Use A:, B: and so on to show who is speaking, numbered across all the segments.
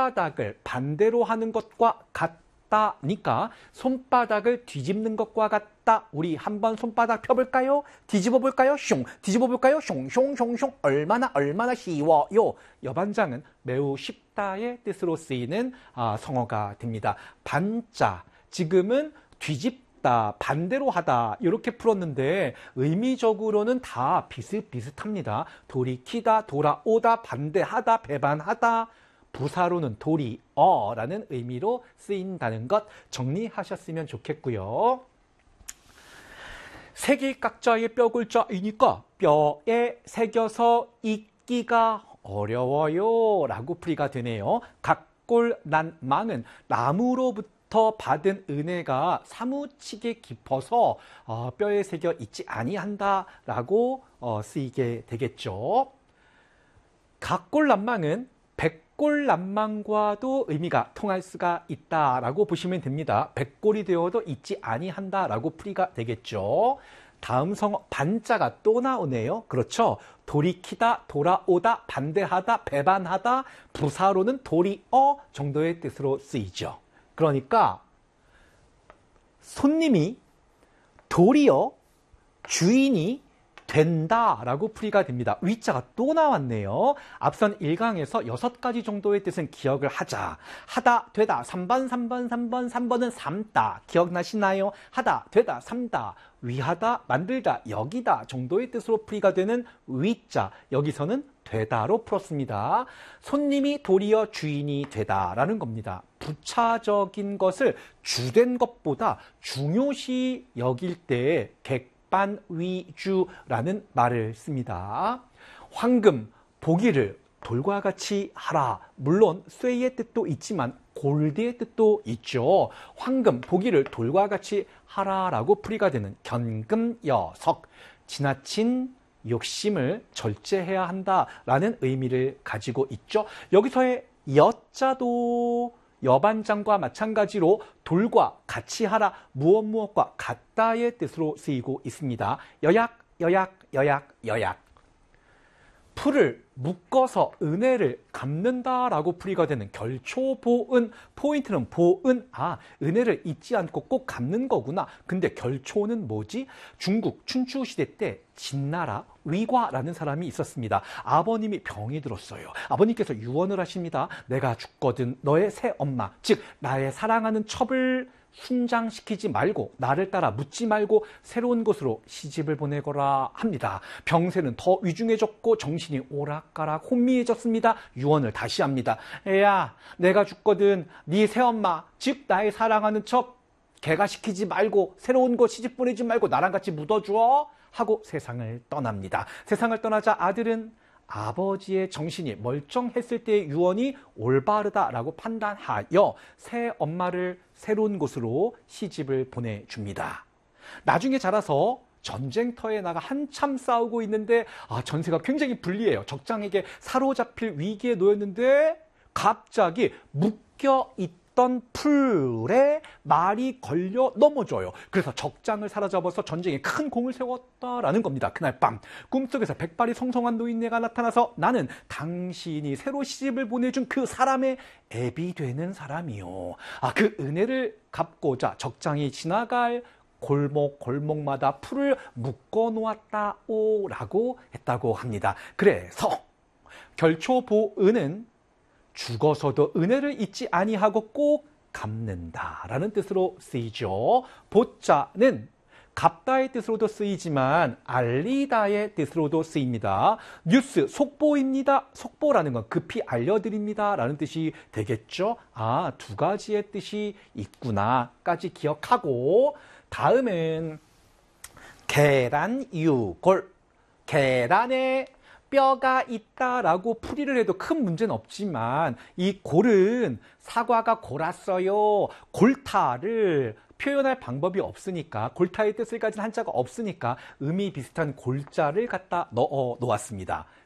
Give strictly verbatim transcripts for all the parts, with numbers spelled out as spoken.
A: 손바닥을 반대로 하는 것과 같다니까 손바닥을 뒤집는 것과 같다. 우리 한번 손바닥 펴볼까요? 뒤집어 볼까요? 숑 뒤집어 볼까요? 숑숑숑숑 얼마나 얼마나 쉬워요. 여반장은 매우 쉽다의 뜻으로 쓰이는 아, 성어가 됩니다. 반자 지금은 뒤집다, 반대로 하다 이렇게 풀었는데 의미적으로는 다 비슷비슷합니다. 돌이키다, 돌아오다, 반대하다, 배반하다. 부사로는 도리어라는 의미로 쓰인다는 것 정리하셨으면 좋겠고요. 세길각자의 뼈글자이니까 뼈에 새겨서 읽기가 어려워요 라고 풀이가 되네요. 각골난망은 나무로부터 받은 은혜가 사무치게 깊어서 어, 뼈에 새겨 있지 아니한다 라고 어, 쓰이게 되겠죠. 각골난망은 백골난망과도 의미가 통할 수가 있다라고 보시면 됩니다. 백골이 되어도 잊지 아니한다라고 풀이가 되겠죠. 다음 성어 반자가 또 나오네요. 그렇죠. 돌이키다, 돌아오다, 반대하다, 배반하다, 부사로는 도리어 정도의 뜻으로 쓰이죠. 그러니까 손님이 도리어 주인이 된다라고 풀이가 됩니다. 위자가 또 나왔네요. 앞선 일 강에서 여섯 가지 정도의 뜻은 기억을 하자. 하다, 되다, 삼 번, 삼 번, 삼 번, 삼 번은 삼다. 기억나시나요? 하다, 되다, 삼다. 위하다, 만들다, 여기다 정도의 뜻으로 풀이가 되는 위자. 여기서는 되다로 풀었습니다. 손님이 도리어 주인이 되다라는 겁니다. 부차적인 것을 주된 것보다 중요시 여길 때 객 반위주라는 말을 씁니다. 황금, 보기를 돌과 같이 하라. 물론 쇠의 뜻도 있지만 골드의 뜻도 있죠. 황금, 보기를 돌과 같이 하라라고 풀이가 되는 견금여석, 지나친 욕심을 절제해야 한다라는 의미를 가지고 있죠. 여기서의 여자도 여반장과 마찬가지로 돌과 같이 하라, 무엇 무엇과 같다의 뜻으로 쓰이고 있습니다. 여약, 여약, 여약, 여약. 풀을 묶어서 은혜를 갚는다라고 풀이가 되는 결초보은, 포인트는 보은, 아, 은혜를 잊지 않고 꼭 갚는 거구나. 근데 결초는 뭐지? 중국 춘추 시대 때 진나라 위과라는 사람이 있었습니다. 아버님이 병이 들었어요. 아버님께서 유언을 하십니다. 내가 죽거든 너의 새엄마, 즉 나의 사랑하는 첩을 순장시키지 말고 나를 따라 묻지 말고 새로운 곳으로 시집을 보내거라 합니다. 병세는 더 위중해졌고 정신이 오락가락 혼미해졌습니다. 유언을 다시 합니다. 애야, 내가 죽거든 네 새엄마, 즉 나의 사랑하는 첩 개가시키지 말고 새로운 곳 시집 보내지 말고 나랑 같이 묻어주어 하고 세상을 떠납니다. 세상을 떠나자 아들은 아버지의 정신이 멀쩡했을 때의 유언이 올바르다라고 판단하여 새 엄마를 새로운 곳으로 시집을 보내줍니다. 나중에 자라서 전쟁터에 나가 한참 싸우고 있는데 아, 전세가 굉장히 불리해요. 적장에게 사로잡힐 위기에 놓였는데 갑자기 묶여있던 던 풀에 말이 걸려 넘어져요. 그래서 적장을 사로잡아서 전쟁에 큰 공을 세웠다라는 겁니다. 그날 밤 꿈속에서 백발이 성성한 노인네가 나타나서 나는 당신이 새로 시집을 보내준 그 사람의 애비 되는 사람이요. 아, 그 은혜를 갚고자 적장이 지나갈 골목 골목마다 풀을 묶어 놓았다오 라고 했다고 합니다. 그래서 결초보은은 죽어서도 은혜를 잊지 아니하고 꼭 갚는다라는 뜻으로 쓰이죠. 보자는 갚다의 뜻으로도 쓰이지만 알리다의 뜻으로도 쓰입니다. 뉴스 속보입니다. 속보라는 건 급히 알려드립니다 라는 뜻이 되겠죠. 아, 두 가지의 뜻이 있구나까지 기억하고 다음은 계란유골, 계란에 뼈가 있다라고 풀이를 해도 큰 문제는 없지만 이 골은 사과가 골았어요. 골타를 표현할 방법이 없으니까 골타의 뜻을 가진 한자가 없으니까 의미 비슷한 골자를 갖다 넣어 놓았습니다.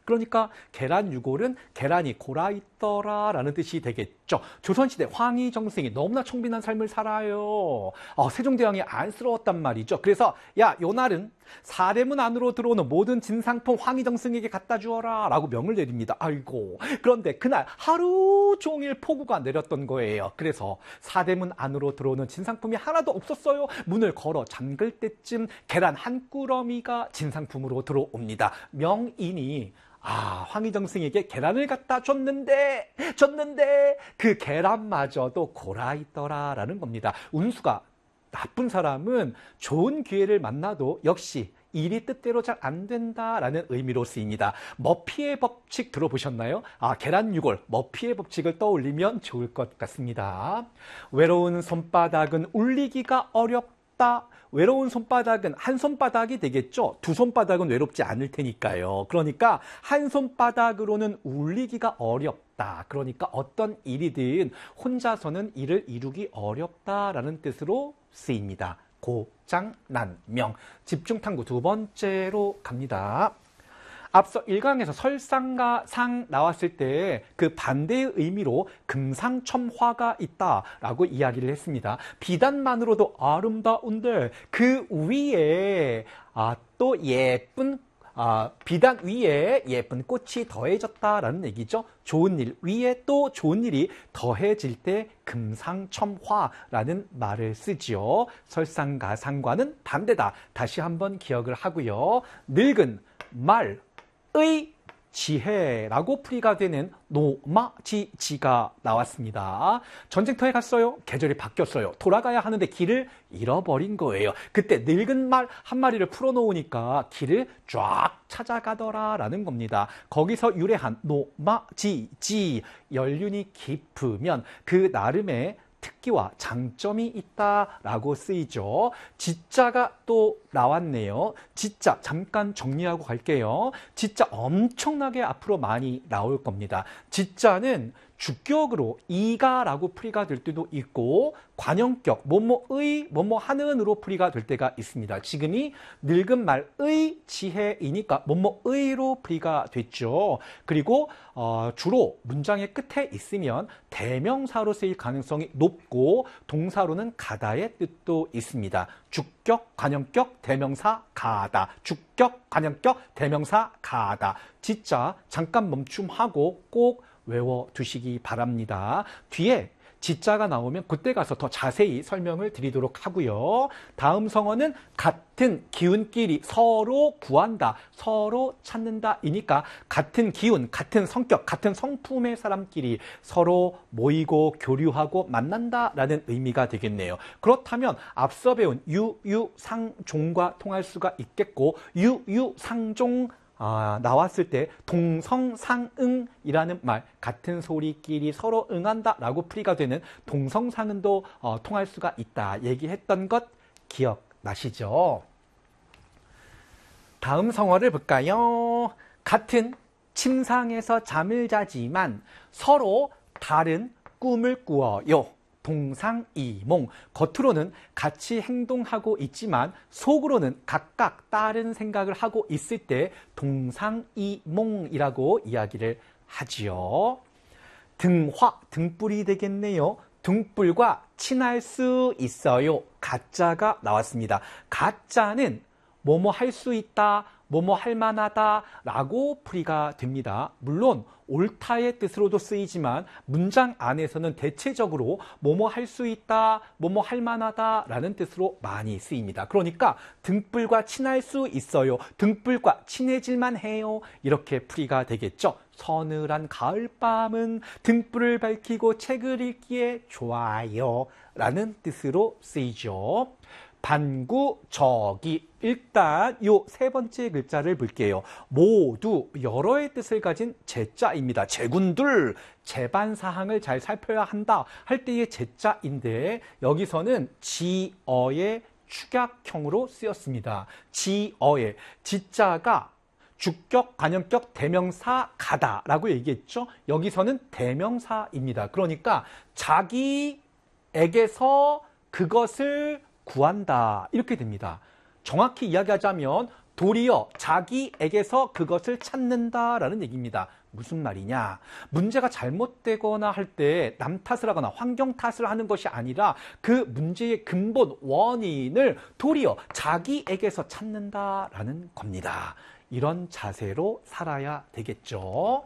A: 그러니까 계란 유골은 계란이 골아 있더라 라는 뜻이 되겠죠. 조선시대 황희정승이 너무나 청빈한 삶을 살아요. 어, 세종대왕이 안쓰러웠단 말이죠. 그래서 야, 요날은 사대문 안으로 들어오는 모든 진상품 황희정승에게 갖다 주어라 라고 명을 내립니다. 아이고, 그런데 그날 하루 종일 폭우가 내렸던 거예요. 그래서 사대문 안으로 들어오는 진상품이 하나도 없었어요. 문을 걸어 잠글 때쯤 계란 한 꾸러미가 진상품으로 들어옵니다. 명인이 아, 황희정승에게 계란을 갖다 줬는데, 줬는데, 그 계란마저도 골아 있더라라는 겁니다. 운수가 나쁜 사람은 좋은 기회를 만나도 역시 일이 뜻대로 잘 안 된다라는 의미로 쓰입니다. 머피의 법칙 들어보셨나요? 아, 계란 유골, 머피의 법칙을 떠올리면 좋을 것 같습니다. 외로운 손바닥은 울리기가 어렵다. 외로운 손바닥은 한 손바닥이 되겠죠. 두 손바닥은 외롭지 않을 테니까요. 그러니까 한 손바닥으로는 울리기가 어렵다. 그러니까 어떤 일이든 혼자서는 일을 이루기 어렵다라는 뜻으로 쓰입니다. 고장난명. 집중탐구 두 번째로 갑니다. 앞서 일 강에서 설상과 상 나왔을 때 그 반대의 의미로 금상첨화가 있다라고 이야기를 했습니다. 비단만으로도 아름다운데 그 위에 아, 또 예쁜 아, 비단 위에 예쁜 꽃이 더해졌다라는 얘기죠. 좋은 일 위에 또 좋은 일이 더해질 때 금상첨화라는 말을 쓰지요. 설상가상과는 반대다. 다시 한번 기억을 하고요. 늙은 말의 지혜라고 풀이가 되는 노마지지가 나왔습니다. 전쟁터에 갔어요. 계절이 바뀌었어요. 돌아가야 하는데 길을 잃어버린 거예요. 그때 늙은 말 한 마리를 풀어놓으니까 길을 쫙 찾아가더라라는 겁니다. 거기서 유래한 노마지지, 연륜이 깊으면 그 나름의 특기와 장점이 있다라고 쓰이죠. 지자가 또 나왔네요. 지자 잠깐 정리하고 갈게요. 지자 엄청나게 앞으로 많이 나올 겁니다. 지자는 주격으로 이가라고 풀이가 될 때도 있고 관형격 뭐뭐의 뭐뭐하는으로 풀이가 될 때가 있습니다. 지금이 늙은 말의 지혜이니까 뭐뭐의로 풀이가 됐죠. 그리고 어, 주로 문장의 끝에 있으면 대명사로 쓰일 가능성이 높고 동사로는 가다의 뜻도 있습니다. 주격, 관형격, 대명사, 가다. 주격, 관형격, 대명사, 가다. 지자 잠깐 멈춤하고 꼭 외워두시기 바랍니다. 뒤에 지자가 나오면 그때 가서 더 자세히 설명을 드리도록 하고요. 다음 성어는 같은 기운끼리 서로 구한다, 서로 찾는다 이니까 같은 기운, 같은 성격, 같은 성품의 사람끼리 서로 모이고 교류하고 만난다라는 의미가 되겠네요. 그렇다면 앞서 배운 유유상종과 통할 수가 있겠고 유유상종 아, 나왔을 때 동성상응이라는 말, 같은 소리끼리 서로 응한다라고 풀이가 되는 동성상응도 어, 통할 수가 있다 얘기했던 것 기억나시죠? 다음 성어를 볼까요? 같은 침상에서 잠을 자지만 서로 다른 꿈을 꾸어요. 동상이몽. 겉으로는 같이 행동하고 있지만 속으로는 각각 다른 생각을 하고 있을 때 동상이몽이라고 이야기를 하지요. 등화, 등불이 되겠네요. 등불과 친할 수 있어요. 가짜가 나왔습니다. 가짜는 뭐뭐 할 수 있다, 뭐뭐 할 만하다 라고 풀이가 됩니다. 물론 옳다의 뜻으로도 쓰이지만 문장 안에서는 대체적으로 뭐뭐 할 수 있다, 뭐뭐 할 만하다 라는 뜻으로 많이 쓰입니다. 그러니까 등불과 친할 수 있어요. 등불과 친해질만 해요. 이렇게 풀이가 되겠죠. 서늘한 가을밤은 등불을 밝히고 책을 읽기에 좋아요 라는 뜻으로 쓰이죠. 반구적이. 일단 요 세 번째 글자를 볼게요. 모두 여러의 뜻을 가진 제자입니다. 제군들, 제반사항을 잘 살펴야 한다 할 때의 제자인데 여기서는 지어의 축약형으로 쓰였습니다. 지어의 지자가 주격, 관형격, 대명사, 가다라고 얘기했죠. 여기서는 대명사입니다. 그러니까 자기에게서 그것을 구한다 이렇게 됩니다. 정확히 이야기하자면 도리어 자기에게서 그것을 찾는다라는 얘기입니다. 무슨 말이냐? 문제가 잘못되거나 할 때 남 탓을 하거나 환경 탓을 하는 것이 아니라 그 문제의 근본 원인을 도리어 자기에게서 찾는다라는 겁니다. 이런 자세로 살아야 되겠죠.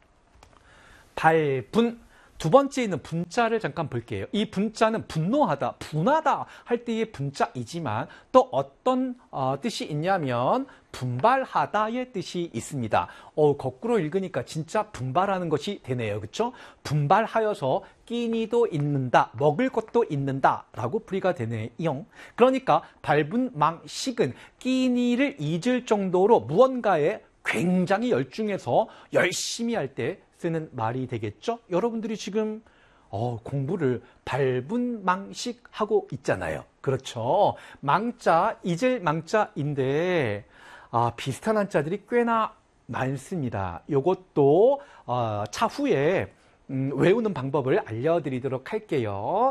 A: 발분. 두 번째는 분자를 잠깐 볼게요. 이 분자는 분노하다, 분하다 할 때의 분자이지만 또 어떤 어, 뜻이 있냐면 분발하다의 뜻이 있습니다. 어, 거꾸로 읽으니까 진짜 분발하는 것이 되네요. 그렇죠? 분발하여서 끼니도 있는다, 먹을 것도 있는다 라고 풀이가 되네요. 그러니까 발분망식은 끼니를 잊을 정도로 무언가에 굉장히 열중해서 열심히 할 때 쓰는 말이 되겠죠? 여러분들이 지금 어, 공부를 발분망식 하고 있잖아요. 그렇죠? 망자, 잊을 망자인데 아, 비슷한 한자들이 꽤나 많습니다. 이것도 어, 차후에 음, 외우는 방법을 알려드리도록 할게요.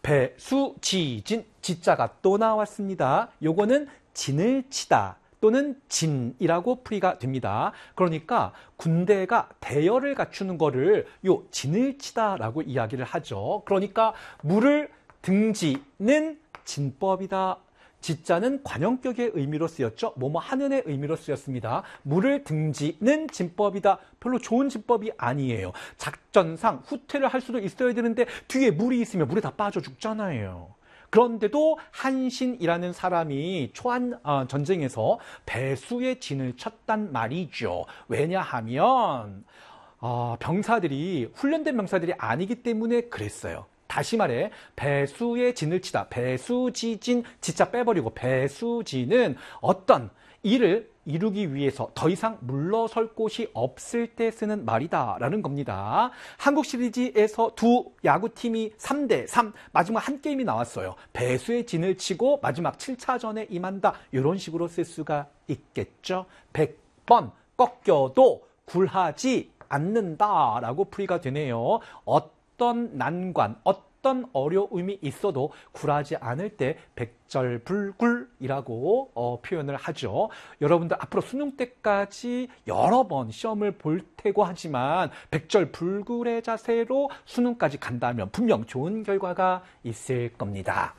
A: 배수지진, 지자가 또 나왔습니다. 요거는 진을 치다 또는 진이라고 풀이가 됩니다. 그러니까 군대가 대열을 갖추는 거를 요 진을 치다라고 이야기를 하죠. 그러니까 물을 등지는 진법이다. 지자는 관용격의 의미로 쓰였죠. 뭐뭐 하는의 의미로 쓰였습니다. 물을 등지는 진법이다. 별로 좋은 진법이 아니에요. 작전상 후퇴를 할 수도 있어야 되는데 뒤에 물이 있으면 물에 다 빠져 죽잖아요. 그런데도 한신이라는 사람이 초안 어, 전쟁에서 배수의 진을 쳤단 말이죠. 왜냐하면 어, 병사들이 훈련된 병사들이 아니기 때문에 그랬어요. 다시 말해 배수의 진을 치다. 배수지진 지자 빼버리고 배수진은 어떤 일을 이루기 위해서 더 이상 물러설 곳이 없을 때 쓰는 말이다 라는 겁니다. 한국 시리즈에서 두 야구팀이 삼 대 삼 마지막 한 게임이 나왔어요. 배수의 진을 치고 마지막 칠 차전에 임한다. 이런 식으로 쓸 수가 있겠죠. 백 번 꺾여도 굴하지 않는다 라고 풀이가 되네요. 어떤 난관, 어떤 어려움이 있어도 굴하지 않을 때 백절불굴이라고 어, 표현을 하죠. 여러분들 앞으로 수능 때까지 여러 번 시험을 볼 테고 하지만 백절불굴의 자세로 수능까지 간다면 분명 좋은 결과가 있을 겁니다.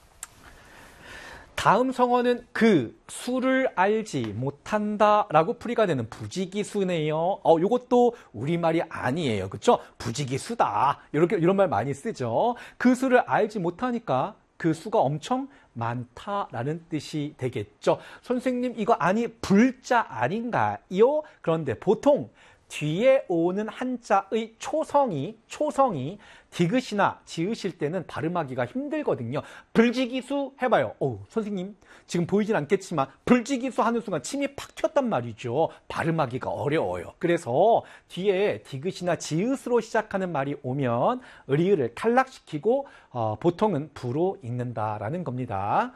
A: 다음 성어는 그 수를 알지 못한다라고 풀이가 되는 부지기수네요. 어, 이것도 우리말이 아니에요. 그렇죠? 부지기수다. 이렇게 이런 말 많이 쓰죠. 그 수를 알지 못하니까 그 수가 엄청 많다라는 뜻이 되겠죠. 선생님 이거 아니 불자 아닌가요? 그런데 보통 뒤에 오는 한자의 초성이 초성이 디귿이나 지으실 때는 발음하기가 힘들거든요. 불지기수 해봐요. 오, 선생님 지금 보이진 않겠지만 불지기수 하는 순간 침이 팍 튀었단 말이죠. 발음하기가 어려워요. 그래서 뒤에 디귿이나 지읒으로 시작하는 말이 오면 의리를 탈락시키고 어, 보통은 부로 읽는다라는 겁니다.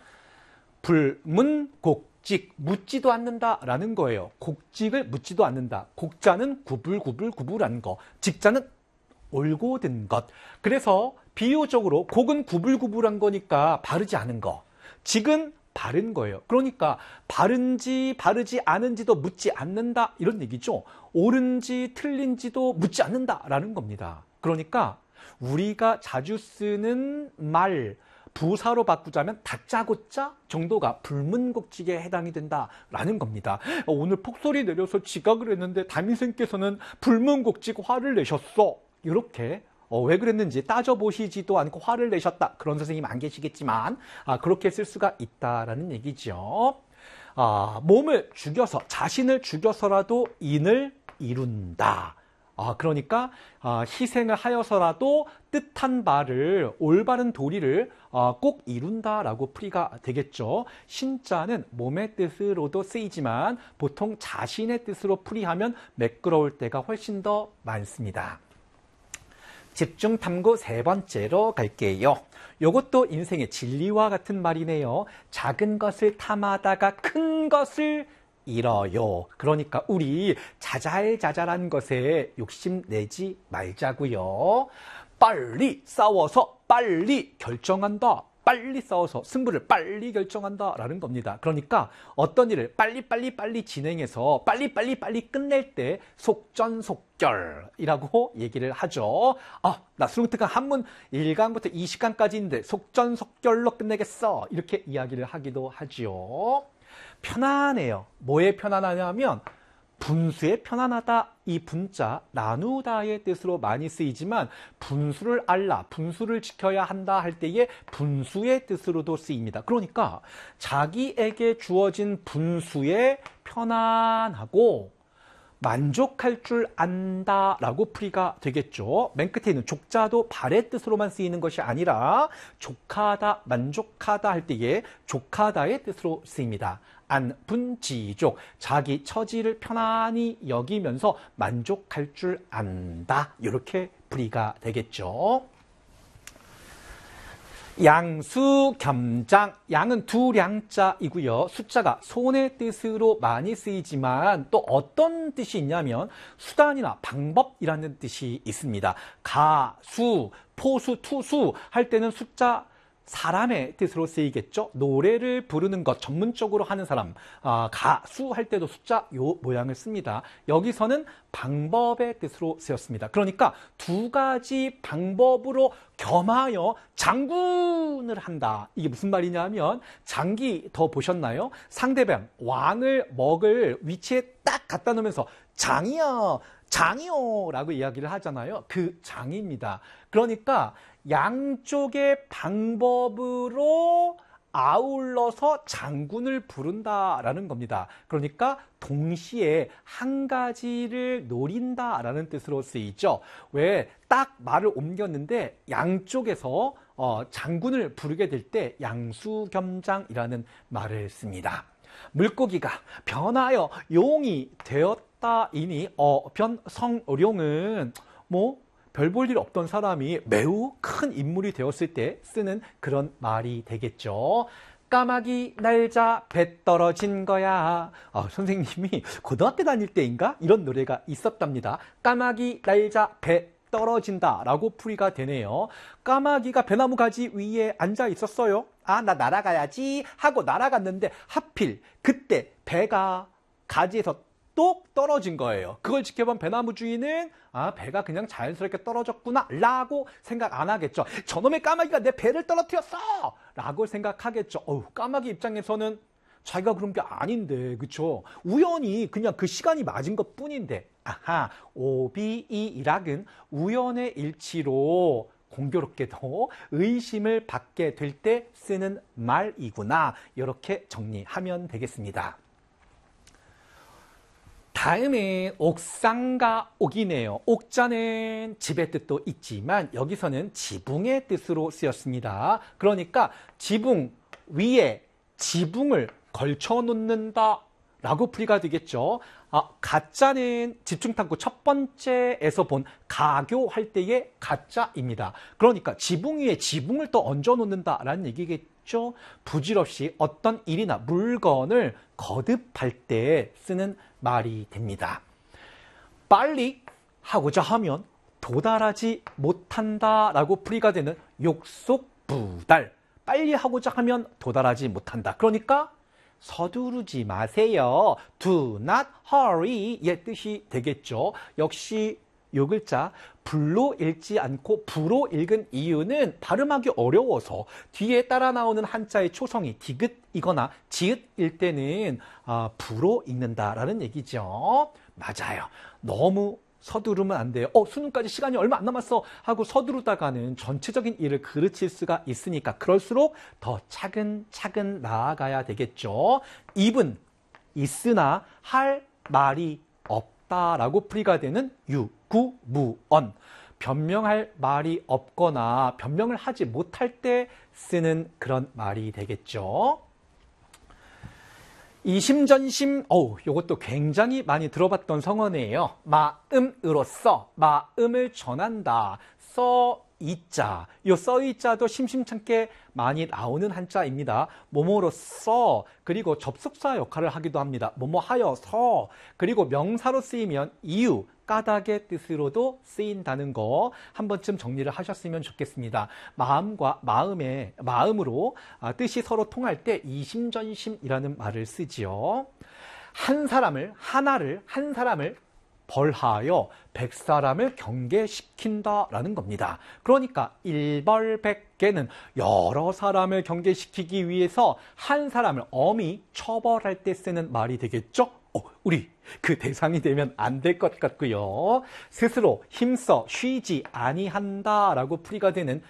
A: 불문곡 곡직, 묻지도 않는다라는 거예요. 곡직을 묻지도 않는다. 곡자는 구불구불구불한 거, 직자는 올곧은 것. 그래서 비유적으로 곡은 구불구불한 거니까 바르지 않은 거, 직은 바른 거예요. 그러니까 바른지 바르지 않은지도 묻지 않는다 이런 얘기죠. 옳은지 틀린지도 묻지 않는다라는 겁니다. 그러니까 우리가 자주 쓰는 말 부사로 바꾸자면 다짜고짜 정도가 불문곡직에 해당이 된다라는 겁니다. 오늘 폭소리 내려서 지각을 했는데 담임선생님께서는 불문곡직 화를 내셨어. 이렇게 어, 왜 그랬는지 따져보시지도 않고 화를 내셨다. 그런 선생님 안 계시겠지만 아, 그렇게 쓸 수가 있다라는 얘기죠. 아, 몸을 죽여서 자신을 죽여서라도 인을 이룬다. 아, 그러니까 아, 희생을 하여서라도 뜻한 바를 올바른 도리를 아, 꼭 이룬다라고 풀이가 되겠죠. 신자는 몸의 뜻으로도 쓰이지만 보통 자신의 뜻으로 풀이하면 매끄러울 때가 훨씬 더 많습니다. 집중 탐구 세 번째로 갈게요. 이것도 인생의 진리와 같은 말이네요. 작은 것을 탐하다가 큰 것을 잃어요. 그러니까 우리 자잘자잘한 것에 욕심내지 말자고요. 빨리 싸워서 빨리 결정한다. 빨리 싸워서 승부를 빨리 결정한다라는 겁니다. 그러니까 어떤 일을 빨리 빨리 빨리 진행해서 빨리 빨리 빨리 끝낼 때 속전속결이라고 얘기를 하죠. 아, 나 수능특강 한문 일 강부터 이십 강까지 있는데 속전속결로 끝내겠어. 이렇게 이야기를 하기도 하지요. 편안해요. 뭐에 편안하냐면 분수에 편안하다, 이 분자 나누다의 뜻으로 많이 쓰이지만 분수를 알라, 분수를 지켜야 한다 할 때에 분수의 뜻으로도 쓰입니다. 그러니까 자기에게 주어진 분수에 편안하고 만족할 줄 안다라고 풀이가 되겠죠. 맨 끝에 있는 족자도 발의 뜻으로만 쓰이는 것이 아니라 족하다, 만족하다 할 때에 족하다의 뜻으로 쓰입니다. 안분지족, 자기 처지를 편안히 여기면서 만족할 줄 안다. 이렇게 풀이가 되겠죠. 양수겸장, 양은 두 량자이고요. 숫자가 손의 뜻으로 많이 쓰이지만 또 어떤 뜻이 있냐면 수단이나 방법이라는 뜻이 있습니다. 가수, 포수, 투수 할 때는 숫자 사람의 뜻으로 쓰이겠죠. 노래를 부르는 것 전문적으로 하는 사람, 아, 가수 할 때도 숫자 요 모양을 씁니다. 여기서는 방법의 뜻으로 쓰였습니다. 그러니까 두 가지 방법으로 겸하여 장군을 한다. 이게 무슨 말이냐 하면 장기 더 보셨나요? 상대방 왕을 먹을 위치에 딱 갖다 놓으면서 장이야, 장이요 라고 이야기를 하잖아요. 그 장입니다. 그러니까 양쪽의 방법으로 아울러서 장군을 부른다라는 겁니다. 그러니까 동시에 한 가지를 노린다라는 뜻으로 쓰이죠. 왜 딱 말을 옮겼는데 양쪽에서 어, 장군을 부르게 될 때 양수겸장이라는 말을 씁니다. 물고기가 변하여 용이 되었다이니 어, 변성룡은 뭐 별 볼 일 없던 사람이 매우 큰 인물이 되었을 때 쓰는 그런 말이 되겠죠. 까마귀 날자 배 떨어진 거야. 아, 선생님이 고등학교 다닐 때인가? 이런 노래가 있었답니다. 까마귀 날자 배 떨어진다 라고 풀이가 되네요. 까마귀가 배나무 가지 위에 앉아 있었어요. 아, 나 날아가야지 하고 날아갔는데 하필 그때 배가 가지에서 똑 떨어진 거예요. 그걸 지켜본 배나무 주인은 아, 배가 그냥 자연스럽게 떨어졌구나 라고 생각 안 하겠죠. 저놈의 까마귀가 내 배를 떨어뜨렸어 라고 생각하겠죠. 어우, 까마귀 입장에서는 자기가 그런 게 아닌데, 그쵸? 우연히 그냥 그 시간이 맞은 것 뿐인데, 아하, 오비이락은 우연의 일치로 공교롭게도 의심을 받게 될 때 쓰는 말이구나. 이렇게 정리하면 되겠습니다. 다음에 옥상가 옥이네요. 옥자는 집의 뜻도 있지만 여기서는 지붕의 뜻으로 쓰였습니다. 그러니까 지붕 위에 지붕을 걸쳐 놓는다 라고 풀이가 되겠죠. 아, 가짜는 집중탐구 첫 번째에서 본 가교 할 때의 가짜입니다. 그러니까 지붕 위에 지붕을 또 얹어 놓는다라는 얘기겠죠. 부질없이 어떤 일이나 물건을 거듭할 때 쓰는 말이 됩니다. 빨리 하고자 하면 도달하지 못한다라고 풀이가 되는 욕속부달. 빨리 하고자 하면 도달하지 못한다. 그러니까 서두르지 마세요. Do not hurry의 뜻이 되겠죠. 역시 요 글자 불로 읽지 않고 부로 읽은 이유는 발음하기 어려워서 뒤에 따라 나오는 한자의 초성이 디귿이거나 지읒일 때는 아, 부로 읽는다라는 얘기죠. 맞아요. 너무 서두르면 안 돼요. 어, 수능까지 시간이 얼마 안 남았어 하고 서두르다가는 전체적인 일을 그르칠 수가 있으니까 그럴수록 더 차근차근 나아가야 되겠죠. 입은 있으나 할 말이 없다라고 풀이가 되는 유구무언. 변명할 말이 없거나 변명을 하지 못할 때 쓰는 그런 말이 되겠죠. 이심전심, 어우, 요것도 굉장히 많이 들어봤던 성어네요. 마음으로써, 마음을 전한다. 써, 이자. 요 써, 이자도 심심찮게 많이 나오는 한자입니다. 뭐뭐로써, 그리고 접속사 역할을 하기도 합니다. 뭐뭐 하여서, 그리고 명사로 쓰이면 이유, 까닭의 뜻으로도 쓰인다는 거 한 번쯤 정리를 하셨으면 좋겠습니다. 마음과 마음의 마음으로 아, 뜻이 서로 통할 때 이심전심이라는 말을 쓰지요. 한 사람을 하나를 한 사람을 벌하여 백 사람을 경계시킨다라는 겁니다. 그러니까 일벌백계는 여러 사람을 경계시키기 위해서 한 사람을 엄히 처벌할 때 쓰는 말이 되겠죠? 어, 우리 그 대상이 되면 안 될 것 같고요. 스스로 힘써 쉬지 아니한다라고 풀이가 되는